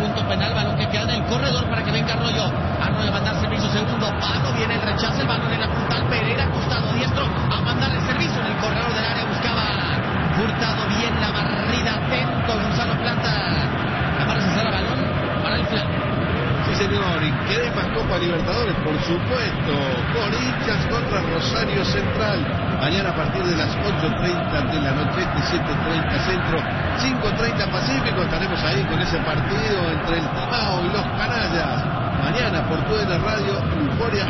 punto penal, balón que queda en el corredor para que venga Arroyo. Arroyo a mandar servicio, segundo palo, viene el rechace, el balón en la puntal, Pereira, costado diestro, a mandar el servicio en el corredor del área, buscaba Hurtado, bien la barrida, atento Gonzalo Plata. La marca se sale balón para el flanco. Sí, señor, y queremos Copa Libertadores, por supuesto. Corinthians contra Rosario Central. Mañana a partir de las 8:30 de la noche, 7:30 Centro, 5:30 Pacífico. Estaremos ahí con ese partido entre el Timao y los Canallas. Mañana por TUDN Radio, Euforia.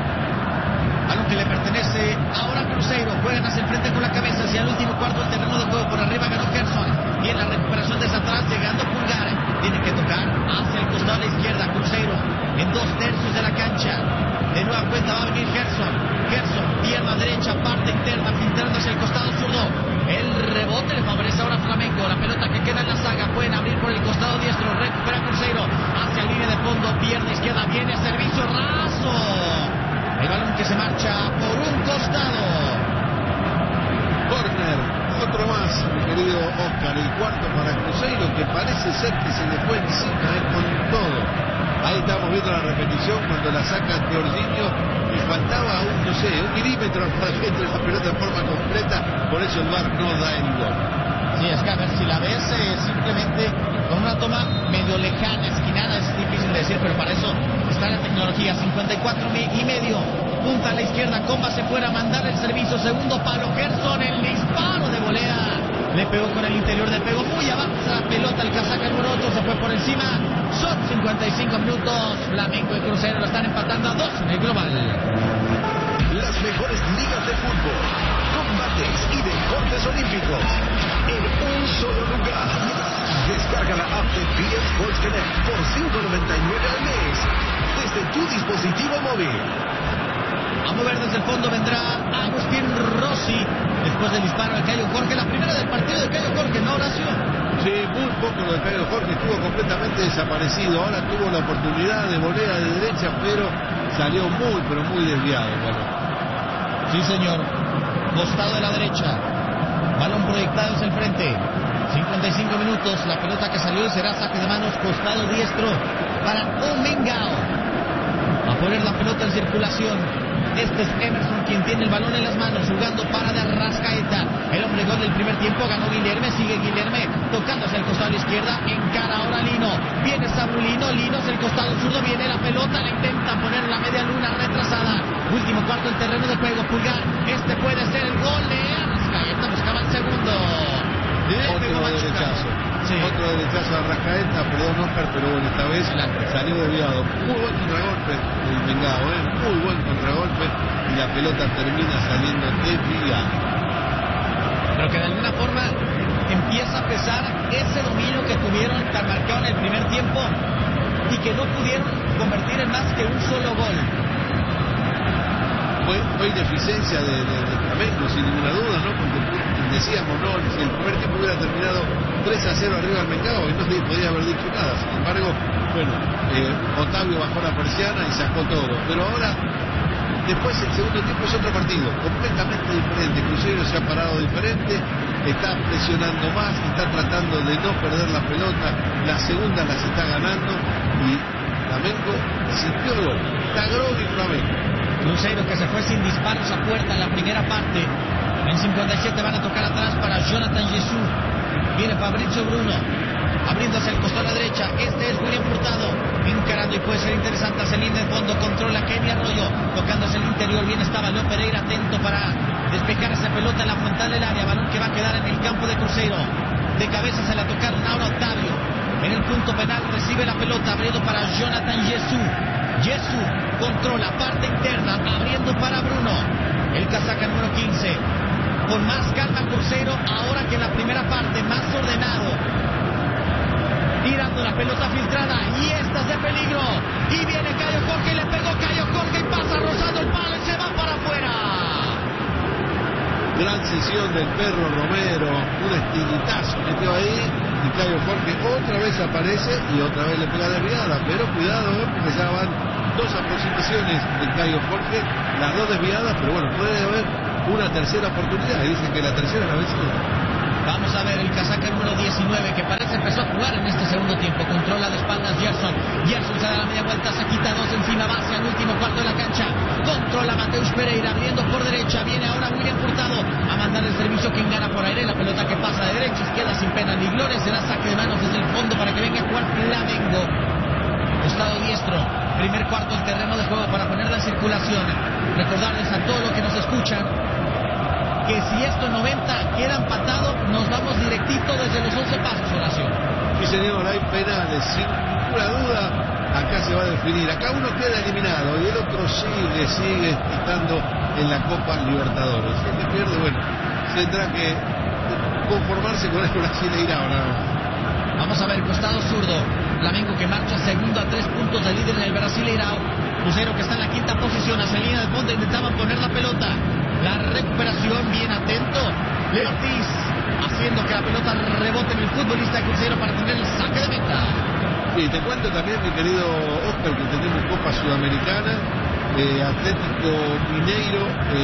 Balón que le pertenece ahora a Cruzeiro. Juegan hacia el frente con la cabeza hacia el último cuarto del terreno de juego. Por arriba ganó Gerson. Bien la recuperación desde atrás, llegando Pulgar. Tiene que tocar hacia el costado de la izquierda. Cruzeiro en 2/3 de la cancha. De nueva cuenta va a venir Gerson. Gerson, pierna derecha, parte interna, filtrando hacia el costado zurdo. El rebote le favorece ahora a Flamengo. La pelota que queda en la saga. Pueden abrir por el costado diestro. Recupera Cruzeiro hacia línea de fondo. Pierna izquierda. Viene servicio raso. El balón que se marcha por un costado. Corner, otro más, mi querido Oscar. El cuarto para Cruzeiro, que parece ser que se le fue encima con todo. Ahí estamos viendo la repetición cuando la saca Jorginho y faltaba un milímetro para que entre la pelota en forma completa. Por eso el VAR no da el gol. Sí, es que a ver si la ves simplemente con una toma medio lejana, esquinada, es difícil de decir, pero para eso está la tecnología. 54,5. Punta a la izquierda, Comba se fuera a mandar el servicio, segundo palo, Gerson, el disparo de volea. Le pegó con el interior, le pegó muy avanza la pelota, el casaca número 8 se fue por encima. Son 55 minutos, Flamengo y Cruzeiro lo están empatando a 2 en el global. Las mejores ligas de fútbol, combates y deportes olímpicos en un solo lugar. Descarga la app de PIN Sports Connect por $5.99 al mes desde tu dispositivo móvil. A mover desde el fondo vendrá Agustín Rossi después del disparo de Cayo Jorge, la primera del partido de Cayo Jorge, ¿no, Horacio? Sí, muy poco lo de Cayo Jorge, estuvo completamente desaparecido. Ahora tuvo la oportunidad de volea de derecha, pero salió muy, pero muy desviado. Bueno. Sí, señor. Costado de la derecha. Balón proyectado hacia el frente. 55 minutos. La pelota que salió será saque de manos, costado diestro para Omengao. A poner la pelota en circulación. Este es Emerson quien tiene el balón en las manos, jugando para de Arrascaeta. El hombre gol del primer tiempo, ganó Guilherme, sigue Guilherme, tocando hacia el costado a la izquierda, encara ahora Lino. Viene Sabulino, Lino hacia el costado zurdo, viene la pelota, le intenta poner la media luna retrasada. Último cuarto del terreno de juego, Pulgar. Este puede ser el gol de Arrascaeta, buscaba el segundo. Otro derechazo. Sí. Otro derechazo de Arrascaeta, perdón Oscar, pero bueno, esta vez salió desviado. Muy buen contragolpe del Mengao, muy buen contragolpe, y la pelota termina saliendo desviada. Pero que de alguna forma empieza a pesar ese dominio que tuvieron tan marcado en el primer tiempo y que no pudieron convertir en más que un solo gol. Fue deficiencia de Flamengo, sin ninguna duda, ¿no? Porque decíamos, no, si el primer tiempo hubiera terminado 3-0 arriba del Mengao y no se podía haber dicho nada. Sin embargo, bueno, Otavio bajó la persiana y sacó todo. Pero ahora, después el segundo tiempo es otro partido, completamente diferente. Cruzeiro se ha parado diferente, está presionando más, está tratando de no perder la pelota. La segunda las está ganando y Flamengo sintió el gol. Está Grovi Flamengo. Cruzeiro que se fue sin disparos a puerta en la primera parte. En 57 van a tocar atrás para Jonathan Jesús. Viene Fabrizio Bruno, abriendo hacia el costado a la derecha. Este es William Hurtado, encarando y puede ser interesante hacia el línea de fondo. Controla Kevin Arroyo, tocando hacia el interior. Bien estaba Leo Pereira, atento para despejar esa pelota en la frontal del área. Balón que va a quedar en el campo de Cruzeiro. De cabeza se la tocaron ahora Otavio. En el punto penal recibe la pelota, abriendo para Jonathan Jesús. Jesús controla, parte interna, abriendo para Bruno. El casaca número 15. Con más calma Cruzeiro, ahora que en la primera parte, más ordenado. Tirando la pelota filtrada, y esta es de peligro. Y viene Cayo Jorge, y le pegó Cayo Jorge, y pasa rozando el palo, y se va para afuera. Gran sesión del Perro Romero, un estilitazo metió ahí, y Cayo Jorge otra vez aparece, y otra vez le pega desviada. Pero cuidado, porque ya van 2 aproximaciones de Cayo Jorge, las 2 desviadas, pero bueno, puede haber una tercera oportunidad, y dicen que la tercera es la vencida. Vamos a ver el casaca número 19, que parece empezó a jugar en este segundo tiempo. Controla de espaldas media vuelta, se quita dos encima, va hacia el último cuarto de la cancha. Controla Mateus Pereira, abriendo por derecha. Viene ahora William Hurtado a mandar el servicio. Quien gana por aire, la pelota que pasa de derecha a izquierda sin pena ni gloria. Será saque de manos desde el fondo para que venga a jugar Flamengo. Costado diestro, primer cuarto el terreno de juego para ponerla en circulación. Recordarles a todos los que nos escuchan que si esto en 90 queda empatado, nos vamos directito desde los 11 pasos, Horacio. Sí, señor, hay penales, sin ninguna duda. Acá se va a definir. Acá uno queda eliminado y el otro sigue estando en la Copa Libertadores. Si el que pierde, bueno, tendrá que conformarse con el Brasileirao, ¿no? Vamos a ver, costado zurdo. Flamengo que marcha segundo a 3 puntos de líder en el Brasileirao. Cruzeiro que está en la quinta posición, hacia línea de fondo, intentaban poner la pelota. La recuperación, bien atento. Leo Ortiz haciendo que la pelota rebote en el futbolista de Cruzeiro para tener el saque de meta. Sí, te cuento también, mi querido Oscar, que tenemos Copa Sudamericana. Atlético Mineiro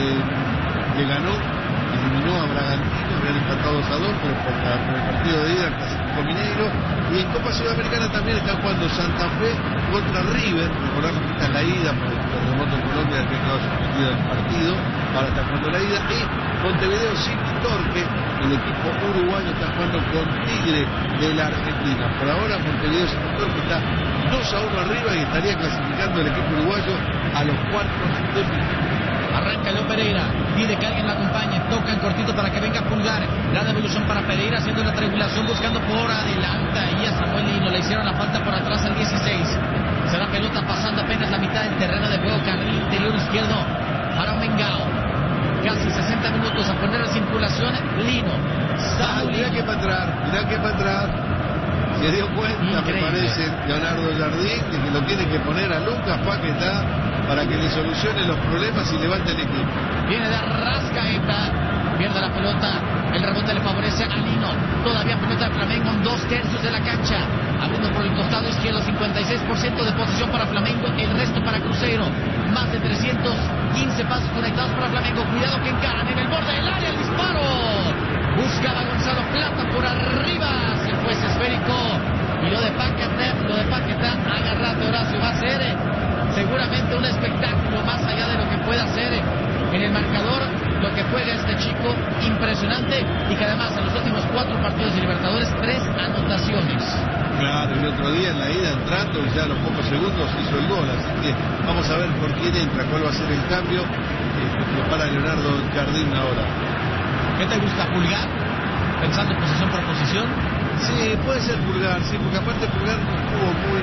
le ganó, eliminó a Bragantino, habían empatado 2-2, pero por el partido de ida Atlético Mineiro. Y en Copa Sudamericana también está jugando Santa Fe contra River. Recordamos que está en la ida por el terremoto en Colombia, que ha quedado suspendido el partido. Ahora está jugando la ida. Y Montevideo City Torque, el equipo uruguayo, está jugando con Tigre de la Argentina. Por ahora Montevideo City Torque está 2-1 arriba y estaría clasificando el equipo uruguayo a los cuartos de final. Arranca Leo Pereira, pide que alguien la acompañe, toca en cortito para que venga a Pulgar. La devolución para Pereira, haciendo la triangulación, buscando por adelante ahí a Samuel Lino. Le hicieron la falta por atrás al 16. Será pelota pasando apenas la mitad del terreno de juego, carril interior izquierdo para Mengao. Casi 60 minutos a poner en circulación Lino. Mirá que para entrar. Se dio cuenta, increíble, me parece, Leonardo Jardín, de que lo tiene que poner a Lucas Paquetá para que le solucione los problemas y levante el equipo. Viene de Arrascaeta, pierde la pelota, el rebote le favorece a Lino. Todavía pelota de Flamengo en 2/3 de la cancha. Abriendo por el costado izquierdo, 56% de posición para Flamengo, el resto para Cruzeiro. Más de 315 pasos conectados para Flamengo. Cuidado que encaran en el borde del área, el disparo. Buscaba Gonzalo Plata por arriba, se fue ese esférico. Y lo de Paquetá, agarrate, Horacio, va a ser seguramente un espectáculo más allá de lo que pueda hacer en el marcador. Lo que juega este chico, impresionante, y que además en los últimos 4 partidos de Libertadores, 3 anotaciones. Claro, el otro día en la ida entrando y ya a los pocos segundos hizo el gol, así que vamos a ver por quién entra, cuál va a ser el cambio que prepara Leonardo Jardín ahora. ¿Qué te gusta, Pulgar? Pensando en posición por posición. Sí, puede ser Pulgar, sí, porque aparte Pulgar no estuvo muy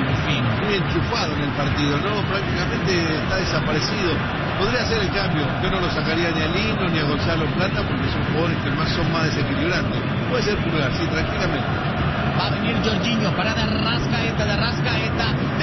enchufado en el partido, ¿no? Prácticamente está desaparecido. Podría ser el cambio, yo no lo sacaría ni a Lino ni a Gonzalo Plata porque son jugadores que son más desequilibrantes. Puede ser Pulgar, sí, tranquilamente. Va a venir Jorginho para de Arrascaeta,